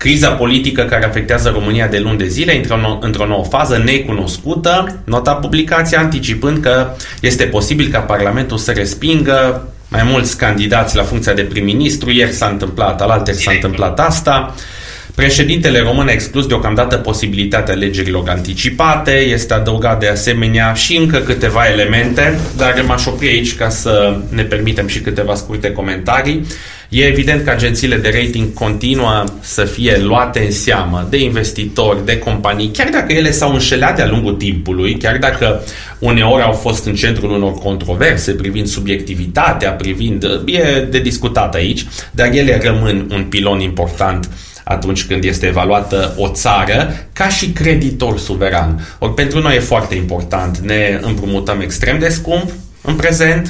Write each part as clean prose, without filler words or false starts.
Criza politică care afectează România de luni de zile intră într-o nouă fază necunoscută, nota publicația anticipând că este posibil ca Parlamentul să respingă mai mulți candidați la funcția de prim-ministru. Ieri s-a întâmplat, alaltăieri s-a întâmplat asta. Președintele român a exclus deocamdată posibilitatea alegerilor anticipate, este adăugat de asemenea și încă câteva elemente, dar m-aș opri aici ca să ne permitem și câteva scurte comentarii. E evident că agențiile de rating continuă să fie luate în seamă de investitori, de companii, chiar dacă ele s-au înșelat de-a lungul timpului, chiar dacă uneori au fost în centrul unor controverse privind subiectivitatea, e de discutat aici, dar ele rămân un pilon important atunci când este evaluată o țară ca și creditor suveran. Ori pentru noi e foarte important, ne împrumutăm extrem de scump în prezent,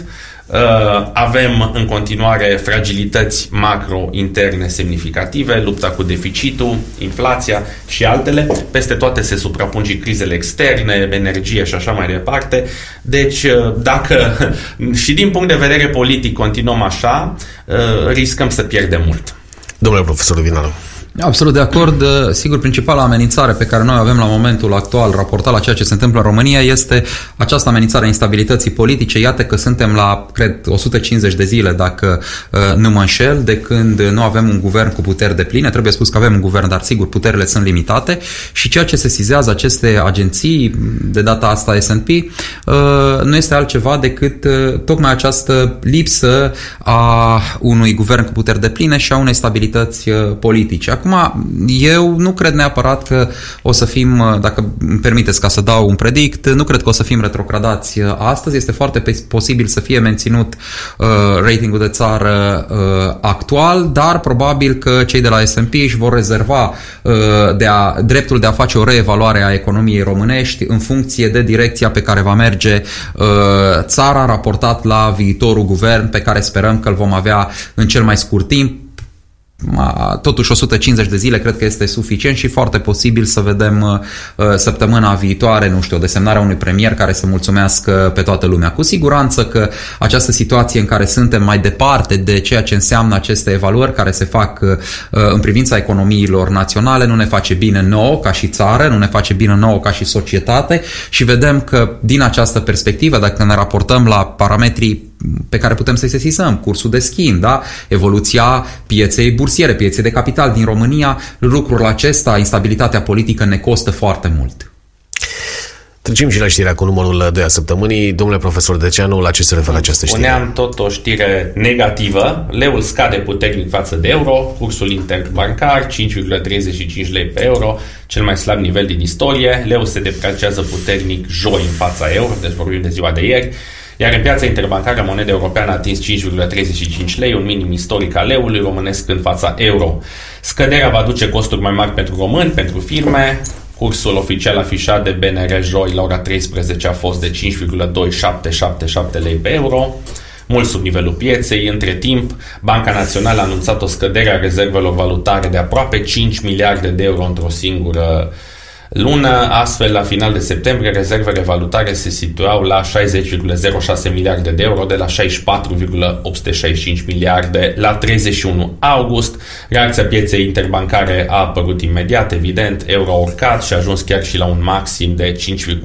avem în continuare fragilități macro-interne semnificative, lupta cu deficitul, inflația și altele, peste toate se suprapun și crizele externe, energie și așa mai departe. Deci dacă și din punct de vedere politic continuăm așa, riscăm să pierdem mult. Domnule profesor Vinaru. Absolut de acord. Sigur, principala amenințare pe care noi avem la momentul actual, raportat la ceea ce se întâmplă în România, este această amenințare a instabilității politice. Iată că suntem la, cred, 150 de zile, dacă nu mă înșel, de când nu avem un guvern cu puteri depline. Trebuie spus că avem un guvern, dar sigur, puterile sunt limitate și ceea ce sesizează aceste agenții, de data asta S&P, nu este altceva decât tocmai această lipsă a unui guvern cu puteri depline și a unei stabilități politice. Acum, eu nu cred neapărat că o să fim, dacă îmi permiteți ca să dau un predict, nu cred că o să fim retrogradați astăzi. Este foarte posibil să fie menținut ratingul de țară actual, dar probabil că cei de la S&P își vor rezerva dreptul de a face o reevaluare a economiei românești în funcție de direcția pe care va merge țara, raportat la viitorul guvern pe care sperăm că îl vom avea în cel mai scurt timp. Totuși 150 de zile cred că este suficient și foarte posibil să vedem săptămâna viitoare, nu știu, desemnarea unui premier care să mulțumească pe toată lumea. Cu siguranță că această situație în care suntem mai departe de ceea ce înseamnă aceste evaluări care se fac în privința economiilor naționale nu ne face bine nouă ca și țară, nu ne face bine nouă ca și societate și vedem că din această perspectivă, dacă ne raportăm la parametrii pe care putem să-i sesizăm, cursul de schimb, da? Evoluția pieței bursiere, pieței de capital din România, lucrul acesta, instabilitatea politică ne costă foarte mult. Trecem și la știrea cu numărul 2 a săptămânii. Domnule profesor Deceanu, la ce se referă această știre? Spuneam tot o știre negativă. Leul scade puternic față de euro, cursul interbancar 5,35 lei pe euro, cel mai slab nivel din istorie. Leul se depreciază puternic joi în fața euro, deci vorbim de ziua de ieri. Iar în piața interbancară, moneda europeană a atins 5,35 lei, un minim istoric al leului românesc în fața euro. Scăderea va duce costuri mai mari pentru români, pentru firme. Cursul oficial afișat de BNR joi la ora 13 a fost de 5,2777 lei pe euro, mult sub nivelul pieței. Între timp, Banca Națională a anunțat o scădere a rezervelor valutare de aproape 5 miliarde de euro într-o singură lună. Astfel, la final de septembrie, rezervele valutare se situau la 60,06 miliarde de euro, de la 64,865 miliarde la 31 august. Reacția pieței interbancare a apărut imediat, evident, euro a urcat și a ajuns chiar și la un maxim de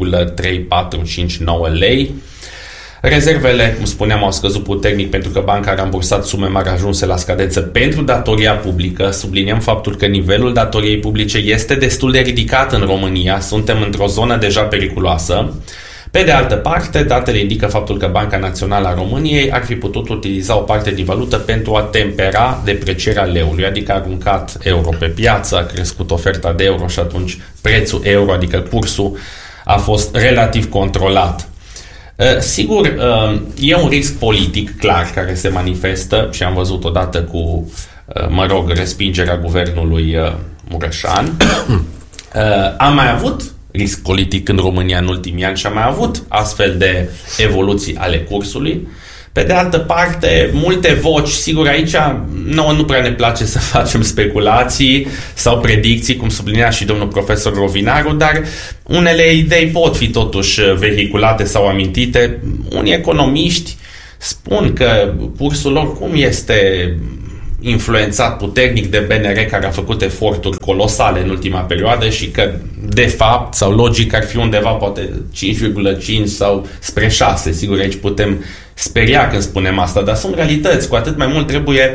5,3459 lei. Rezervele, cum spuneam, au scăzut puternic pentru că banca a rambursat sume mari ajunse la scadență pentru datoria publică. Subliniem faptul că nivelul datoriei publice este destul de ridicat în România, suntem într-o zonă deja periculoasă. Pe de altă parte, datele indică faptul că Banca Națională a României ar fi putut utiliza o parte din valută pentru a tempera deprecierea leului, adică a aruncat euro pe piață, a crescut oferta de euro și atunci prețul euro, adică cursul, a fost relativ controlat. Sigur, e un risc politic clar care se manifestă și am văzut odată cu, respingerea guvernului Mureșan. Am mai avut risc politic în România în ultimii ani și am mai avut astfel de evoluții ale cursului. Pe de altă parte, multe voci, sigur aici nouă nu prea ne place să facem speculații sau predicții, cum sublinea și domnul profesor Rovinaru, dar unele idei pot fi totuși vehiculate sau amintite. Unii economiști spun că cursul oricum este influențat puternic de BNR, care a făcut eforturi colosale în ultima perioadă și că, de fapt, sau logic, ar fi undeva poate 5,5 sau spre 6. Sigur, aici putem speria când spunem asta, dar sunt realități. Cu atât mai mult trebuie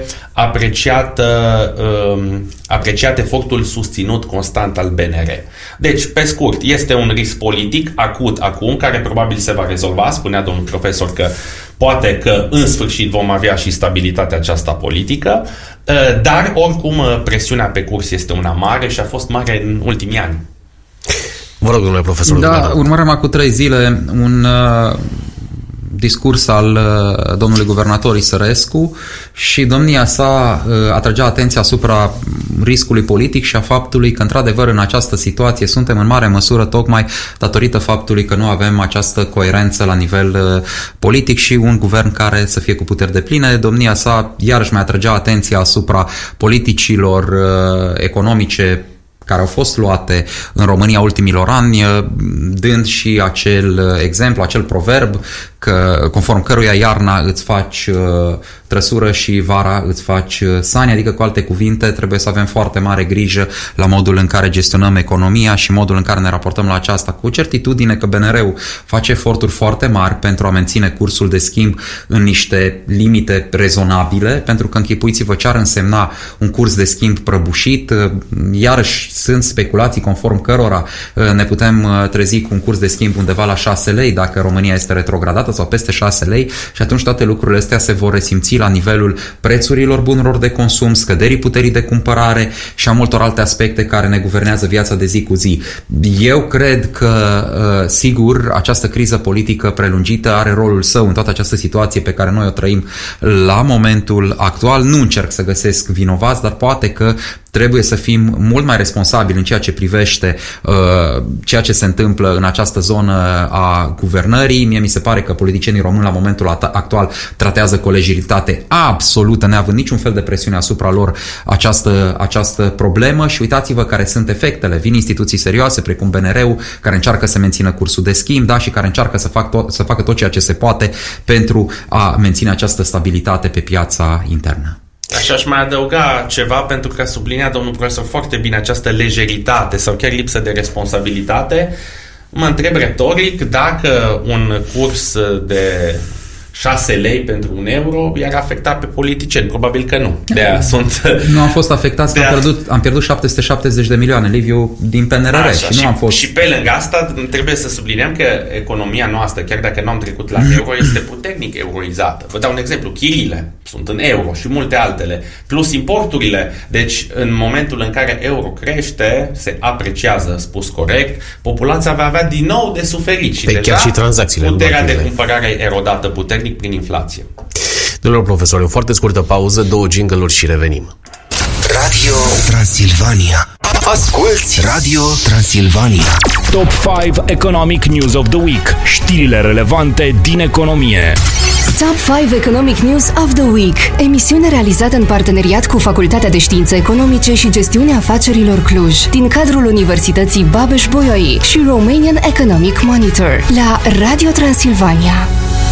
apreciat efortul susținut constant al BNR. Deci, pe scurt, este un risc politic acut acum, care probabil se va rezolva. Spunea domnul profesor că poate că în sfârșit vom avea și stabilitatea aceasta politică, dar oricum presiunea pe curs este una mare și a fost mare în ultimii ani. Vă rog, domnule profesor. Da, urmăream acum 3 zile un discurs al domnului guvernator Isărescu și domnia sa atragea atenția asupra riscului politic și a faptului că, într-adevăr, în această situație suntem în mare măsură tocmai datorită faptului că nu avem această coerență la nivel politic și un guvern care să fie cu puteri depline. Domnia sa iarăși mai atragea atenția asupra politicilor economice care au fost luate în România ultimilor ani, dând și acel exemplu, acel proverb că, conform căruia iarna îți faci trăsură și vara îți faci sani, adică, cu alte cuvinte, trebuie să avem foarte mare grijă la modul în care gestionăm economia și modul în care ne raportăm la aceasta, cu certitudine că BNR-ul face eforturi foarte mari pentru a menține cursul de schimb în niște limite rezonabile, pentru că închipuiți-vă ce ar însemna un curs de schimb prăbușit. Iarăși sunt speculații conform cărora ne putem trezi cu un curs de schimb undeva la 6 lei dacă România este retrogradată sau peste 6 lei și atunci toate lucrurile astea se vor resimți la nivelul prețurilor bunurilor de consum, scăderii puterii de cumpărare și a multor alte aspecte care ne guvernează viața de zi cu zi. Eu cred că, sigur, această criză politică prelungită are rolul său în toată această situație pe care noi o trăim la momentul actual. Nu încerc să găsesc vinovați, dar poate că trebuie să fim mult mai responsabili în ceea ce privește ceea ce se întâmplă în această zonă a guvernării. Mie mi se pare că politicienii români la momentul actual tratează cu lejeritate absolută, neavând niciun fel de presiune asupra lor această problemă și uitați-vă care sunt efectele. Vin instituții serioase precum BNR-ul care încearcă să mențină cursul de schimb, da, și care încearcă să facă tot ceea ce se poate pentru a menține această stabilitate pe piața internă. Așa aș mai adăuga ceva, pentru că sublinea domnul profesor foarte bine această lejeritate sau chiar lipsă de responsabilitate. Mă întreb retoric dacă un curs de 6 lei pentru 1 euro i-ar afecta pe politicieni. Probabil că nu. De-aia sunt... Nu am fost afectați, am pierdut 770 de milioane, Liviu, din PNRR. Așa, și nu am fost... Și pe lângă asta trebuie să subliniem că economia noastră, chiar dacă nu am trecut la euro, este puternic euroizată. Vă dau un exemplu. Chirile sunt în euro și multe altele. Plus importurile. Deci, în momentul în care euro crește, se apreciază, spus corect, populația va avea din nou de suferit. Și chiar și tranzacțiile. Puterea de cumpărare erodată puternic prin inflație. Domnule profesor, o foarte scurtă pauză, 2 jingle-uri și revenim. Radio Transilvania. Asculți Radio Transilvania. Top 5 Economic News of the Week. Știrile relevante din economie. Top 5 Economic News of the Week. Emisiune realizată în parteneriat cu Facultatea de Științe Economice și Gestiunea Afacerilor Cluj, din cadrul Universității Babeș-Bolyai și Romanian Economic Monitor, la Radio Transilvania.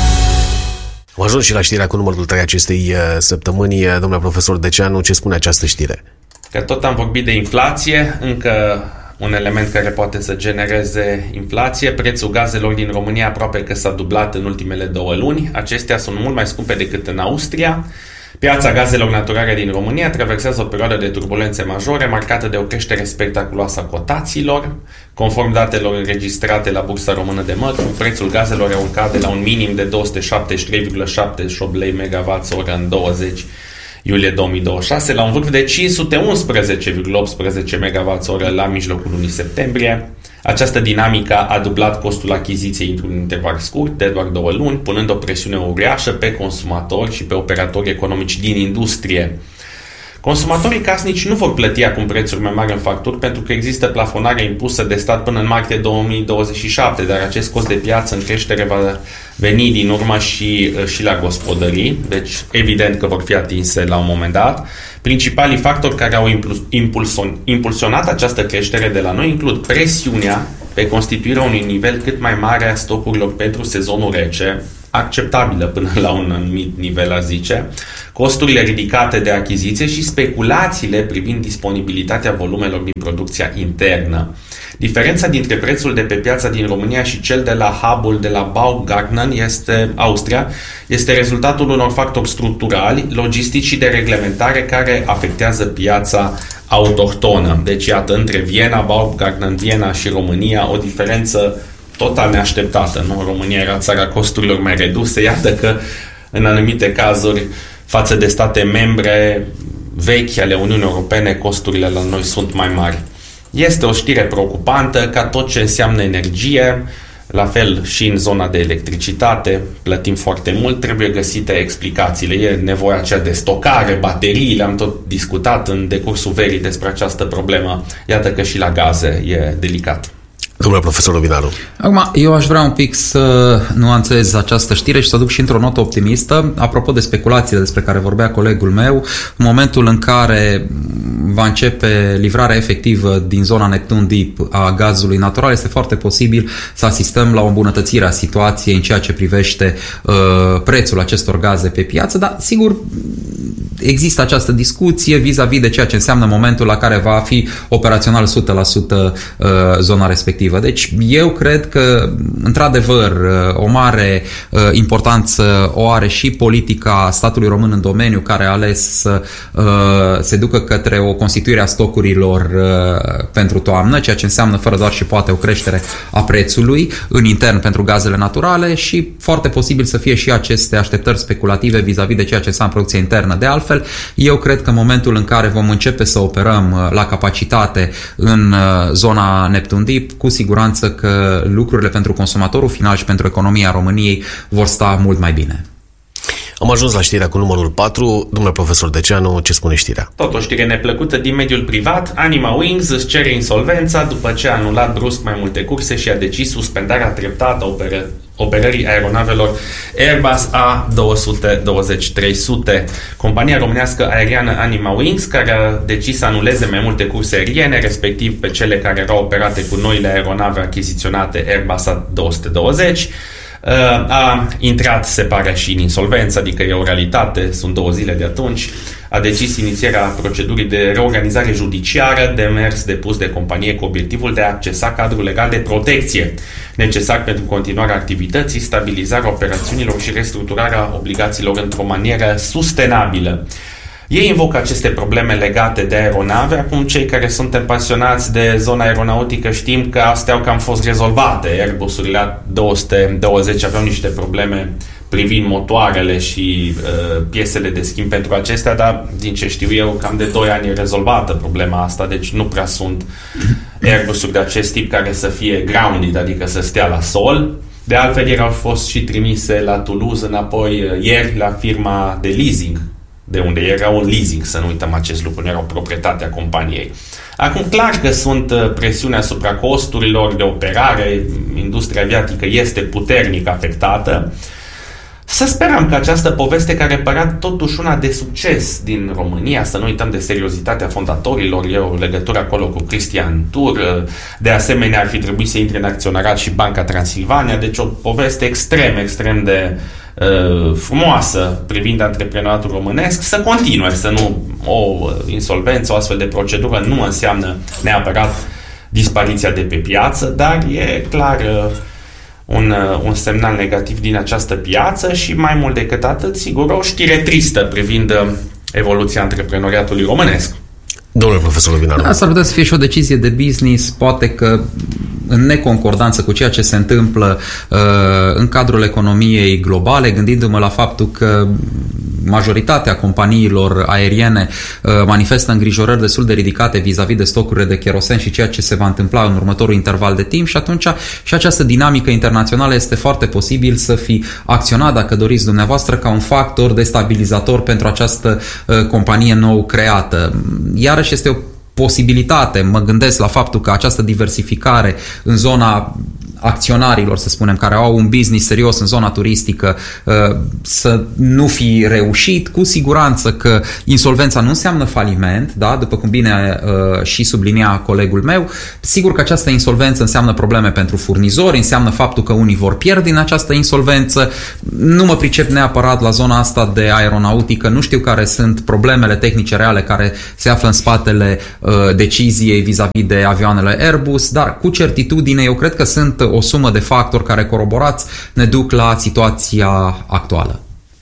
Am ajuns și la știrea cu numărul 3 acestei săptămâni. Domnule profesor Deceanu, ce spune această știre? Că tot am vorbit de inflație, încă un element care poate să genereze inflație. Prețul gazelor din România aproape că s-a dublat în ultimele 2 luni. Acestea sunt mult mai scumpe decât în Austria. Piața gazelor naturale din România traversează o perioadă de turbulențe majore, marcată de o creștere spectaculoasă a cotațiilor. Conform datelor înregistrate la Bursa Română de Mărfuri, prețul gazelor a urcat de la un minim de 273,78 lei MWh în 20 iulie 2026 la un vârf de 511,18 MWh la mijlocul lunii septembrie. Această dinamică a dublat costul achiziției într-un interval scurt de doar 2 luni, punând o presiune uriașă pe consumatori și pe operatori economici din industrie. Consumatorii casnici nu vor plăti acum prețuri mai mari în facturi pentru că există plafonarea impusă de stat până în martie 2027, dar acest cost de piață în creștere va veni din urmă și la gospodării, deci evident că vor fi atinse la un moment dat. Principalii factori care au impulsionat această creștere de la noi includ presiunea pe constituirea unui nivel cât mai mare a stocurilor pentru sezonul rece, acceptabilă până la un anumit nivel, a zice, costurile ridicate de achiziție și speculațiile privind disponibilitatea volumelor din producția internă. Diferența dintre prețul de pe piața din România și cel de la hub-ul de la Baumgarten, Austria, este rezultatul unor factori structurali, logistici și de reglementare care afectează piața autohtonă. Deci, iată, între Viena, Baumgarten, Viena și România, o diferență total neașteptată. Nu? România era țara costurilor mai reduse. Iată că, în anumite cazuri, față de state membre vechi ale Uniunii Europene, costurile la noi sunt mai mari. Este o știre preocupantă, ca tot ce înseamnă energie, la fel și în zona de electricitate, plătim foarte mult, trebuie găsite explicațiile. E nevoia aceea de stocare, bateriile, am tot discutat în decursul verii despre această problemă. Iată că și la gaze e delicat. Domnule profesor Robinaru. Acum, eu aș vrea un pic să nuanțez această știre și să duc și într-o notă optimistă. Apropo de speculațiile despre care vorbea colegul meu, în momentul în care va începe livrarea efectivă din zona Neptun Deep a gazului natural, este foarte posibil să asistăm la o îmbunătățire a situației în ceea ce privește prețul acestor gaze pe piață, dar sigur există această discuție vis-a-vis de ceea ce înseamnă momentul la care va fi operațional 100% zona respectivă. Deci eu cred că, într-adevăr, o mare importanță o are și politica statului român în domeniu, care a ales să se ducă către o constituire a stocurilor pentru toamnă, ceea ce înseamnă fără doar și poate o creștere a prețului în intern pentru gazele naturale și foarte posibil să fie și aceste așteptări speculative vis-a-vis de ceea ce înseamnă producția internă. De altfel, eu cred că în momentul în care vom începe să operăm la capacitate în zona Neptun Deep, cu siguranță că lucrurile pentru consumatorul final și pentru economia României vor sta mult mai bine. Am ajuns la știrea cu numărul 4. Domnule profesor Deceanu, ce spune știrea? Tot o știre neplăcută din mediul privat. Anima Wings își cere insolvența după ce a anulat brusc mai multe curse și a decis suspendarea treptată a operării aeronavelor Airbus A220-300. Compania românească aeriană Anima Wings, care a decis să anuleze mai multe curse aeriene, respectiv pe cele care erau operate cu noile aeronave achiziționate Airbus A220, a intrat, se pare, și în insolvență, adică e o realitate, sunt 2 zile de atunci, a decis inițierea procedurii de reorganizare judiciară, demers depus de companie cu obiectivul de a accesa cadrul legal de protecție necesar pentru continuarea activității, stabilizarea operațiunilor și restructurarea obligațiilor într-o manieră sustenabilă. Ei invocă aceste probleme legate de aeronave. Acum, cei care suntem pasionați de zona aeronautică știm că astea au cam fost rezolvate. Airbusurile A220 aveau niște probleme privind motoarele și piesele de schimb pentru acestea, dar din ce știu eu, cam de 2 ani e rezolvată problema asta, deci nu prea sunt Airbusuri de acest tip care să fie grounded, adică să stea la sol. De altfel, ieri au fost și trimise la Toulouse înapoi, ieri, la firma de leasing, de unde era un leasing, să nu uităm acest lucru, nu era o proprietate a companiei. Acum, clar că sunt presiuni asupra costurilor de operare, industria aviatică este puternic afectată. Să sperăm că această poveste, care părea totuși una de succes din România, să nu uităm de seriozitatea fondatorilor, e o legătură acolo cu Cristian Tur, de asemenea ar fi trebuit să intre în acționarat și Banca Transilvania, deci o poveste extrem de frumoasă privind antreprenoriatul românesc, să continue, să nu o insolvență, o astfel de procedură nu înseamnă neapărat dispariția de pe piață, dar e clar un semnal negativ din această piață și mai mult decât atât, sigur, o știre tristă privind evoluția antreprenoriatului românesc. Domnule profesor Robinaru. Asta ar putea să fie și o decizie de business, poate că în neconcordanță cu ceea ce se întâmplă în cadrul economiei globale, gândindu-mă la faptul că majoritatea companiilor aeriene manifestă îngrijorări destul de ridicate vis-a-vis de stocurile de kerosen și ceea ce se va întâmpla în următorul interval de timp, și atunci și această dinamică internațională este foarte posibil să fi acționat, dacă doriți dumneavoastră, ca un factor destabilizator pentru această companie nou creată. Iarăși este o posibilitate, mă gândesc la faptul că această diversificare în zona acționarilor, să spunem, care au un business serios în zona turistică să nu fi reușit. Cu siguranță că insolvența nu înseamnă faliment, da? După cum bine și sublinia colegul meu. Sigur că această insolvență înseamnă probleme pentru furnizori, înseamnă faptul că unii vor pierde din această insolvență. Nu mă pricep neapărat la zona asta de aeronautică, nu știu care sunt problemele tehnice reale care se află în spatele deciziei vis-a-vis de avioanele Airbus, dar cu certitudine eu cred că sunt o sumă de factori care coroborați ne duc la situația actuală.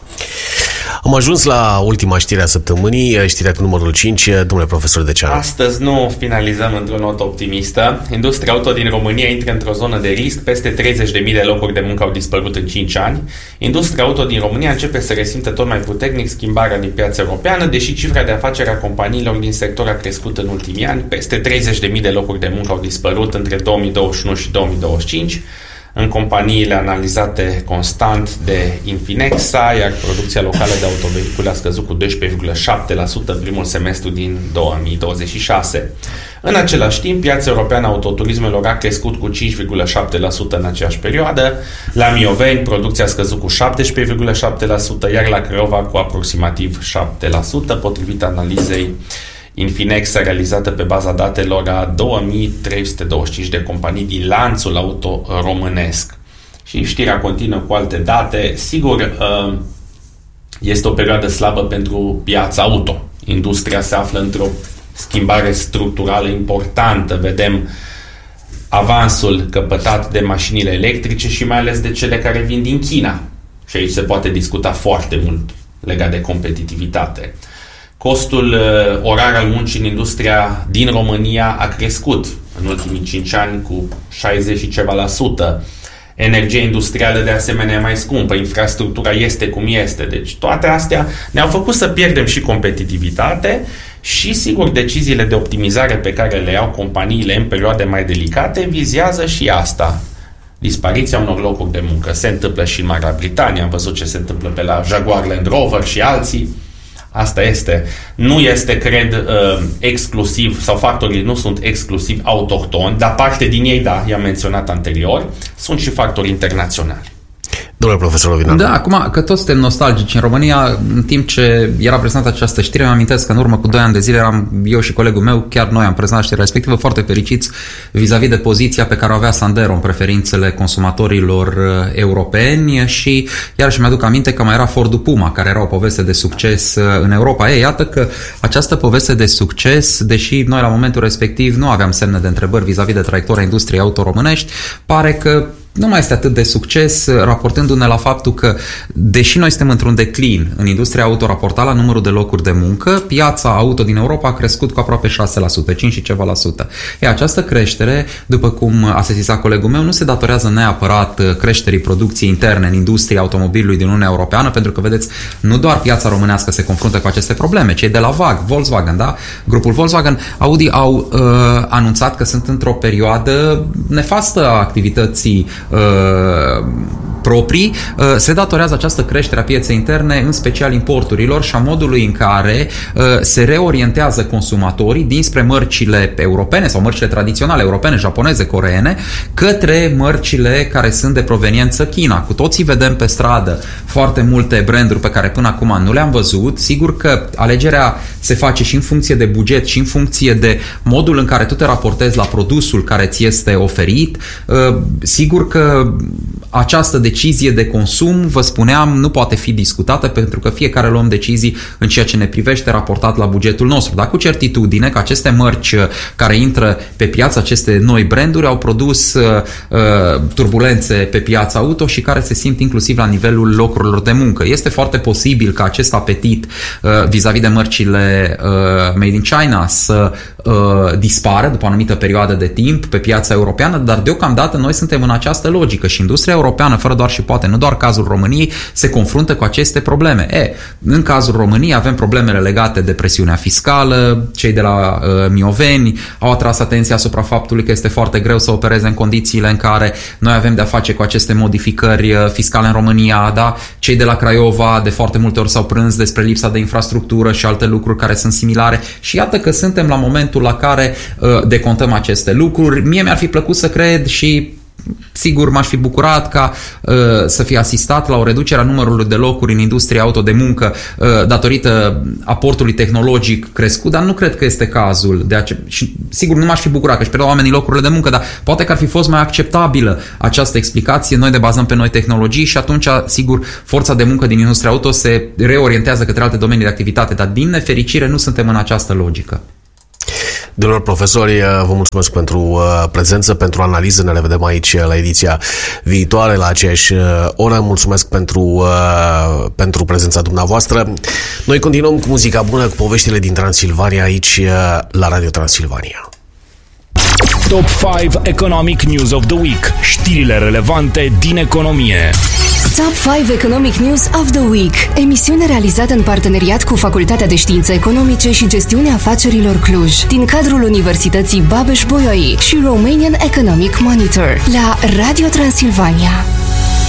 Am ajuns la ultima știre a săptămânii, știrea cu numărul 5. Domnule profesor Deceanu. Astăzi nu finalizăm într-o notă optimistă. Industria auto din România intră într-o zonă de risc. Peste 30.000 de locuri de muncă au dispărut în 5 ani. Industria auto din România începe să resimtă tot mai puternic schimbarea din piața europeană, deși cifra de afaceri a companiilor din sector a crescut în ultimii ani. Peste 30.000 de locuri de muncă au dispărut între 2021 și 2025. În companiile analizate constant de Infinexa, iar producția locală de autovehicule a scăzut cu 12,7% în primul semestru din 2026. În același timp, piața europeană a autoturismelor a crescut cu 5,7% în aceeași perioadă. La Mioveni, producția a scăzut cu 17,7%, iar la Craiova cu aproximativ 7%, potrivit analizei Infinexa realizată pe baza datelor a 2325 de companii din lanțul auto românesc. Și știrea continuă cu alte date. Sigur, este o perioadă slabă pentru piața auto. Industria se află într-o schimbare structurală importantă. Vedem avansul căpătat de mașinile electrice și mai ales de cele care vin din China. Și aici se poate discuta foarte mult legat de competitivitate. Costul orar al muncii în industria din România a crescut în ultimii 5 ani cu 60 și ceva la sută. Energia industrială de asemenea e mai scumpă, infrastructura este cum este. Deci toate astea ne-au făcut să pierdem și competitivitate și, sigur, deciziile de optimizare pe care le iau companiile în perioade mai delicate vizează și asta. Dispariția unor locuri de muncă. Se întâmplă și în Marea Britanie, am văzut ce se întâmplă pe la Jaguar Land Rover și alții. Asta este. Nu este, cred, exclusiv, sau factorii nu sunt exclusiv autohtoni, dar parte din ei, da, i-am menționat anterior, sunt și factori internaționali. Domnule profesor Ovinan. Da, acum că toți suntem nostalgici în România, în timp ce era prezentată această știre, îmi amintesc că în urmă cu 2 ani de zile eram eu și colegul meu, chiar noi am prezentat știrea respectivă, foarte fericiți vis-a-vis de poziția pe care o avea Sandero în preferințele consumatorilor europeni și iarăși mi-aduc aminte că mai era Fordul Puma, care era o poveste de succes în Europa. Iată că această poveste de succes, deși noi la momentul respectiv nu aveam semne de întrebări vis-a-vis de traiectoria industriei auto românești, pare că nu mai este atât de succes, raportându-ne la faptul că, deși noi suntem într-un declin în industria auto raportat la numărul de locuri de muncă, piața auto din Europa a crescut cu aproape 6%, 5 și ceva la sută. Această creștere, după cum a sesizat colegul meu, nu se datorează neapărat creșterii producției interne în industria automobilului din Uniunea Europeană, pentru că, vedeți, nu doar piața românească se confruntă cu aceste probleme, cei de la Volkswagen, da? Grupul Volkswagen, Audi au anunțat că sunt într-o perioadă nefastă a activității proprii, se datorează această creștere a pieței interne, în special importurilor și a modului în care se reorientează consumatorii dinspre mărcile europene sau mărcile tradiționale europene, japoneze, coreene, către mărcile care sunt de proveniență China. Cu toții vedem pe stradă foarte multe branduri pe care până acum nu le-am văzut. Sigur că alegerea se face și în funcție de buget și în funcție de modul în care tu te raportezi la produsul care ți este oferit. Sigur că această decizie de consum, vă spuneam, nu poate fi discutată pentru că fiecare luăm decizii în ceea ce ne privește raportat la bugetul nostru, dar cu certitudine că aceste mărci care intră pe piață, aceste noi branduri, au produs turbulențe pe piața auto și care se simt inclusiv la nivelul locurilor de muncă. Este foarte posibil ca acest apetit vis-a-vis de mărcile made in China să dispară după o anumită perioadă de timp pe piața europeană, dar deocamdată noi suntem în această logică și industria europeană, fără doar și poate, nu doar cazul României, se confruntă cu aceste probleme. În cazul României avem problemele legate de presiunea fiscală, cei de la Mioveni au atras atenția asupra faptului că este foarte greu să opereze în condițiile în care noi avem de-a face cu aceste modificări fiscale în România, da? Cei de la Craiova de foarte multe ori s-au plâns despre lipsa de infrastructură și alte lucruri care sunt similare și iată că suntem la momentul la care decontăm aceste lucruri. Mie mi-ar fi plăcut să cred și Sigur, m-aș fi bucurat ca să fie asistat la o reducere a numărului de locuri în industria auto de muncă datorită aportului tehnologic crescut, dar nu cred că este cazul. Și sigur, nu m-aș fi bucurat că își pierdau oamenii locurile de muncă, dar poate că ar fi fost mai acceptabilă această explicație. Noi ne bazăm pe noi tehnologii și atunci, sigur, forța de muncă din industria auto se reorientează către alte domenii de activitate, dar din nefericire nu suntem în această logică. Domnilor profesori, vă mulțumesc pentru prezență, pentru analiză. Ne revedem aici la ediția viitoare, la aceeași oră. Mulțumesc pentru prezența dumneavoastră. Noi continuăm cu muzica bună, cu poveștile din Transilvania, aici la Radio Transilvania. Top 5 Economic News of the Week. Știrile relevante din economie. Top 5 Economic News of the Week. Emisiune realizată în parteneriat cu Facultatea de Științe Economice și Gestiunea Afacerilor Cluj, din cadrul Universității Babeș-Bolyai și Romanian Economic Monitor, la Radio Transilvania.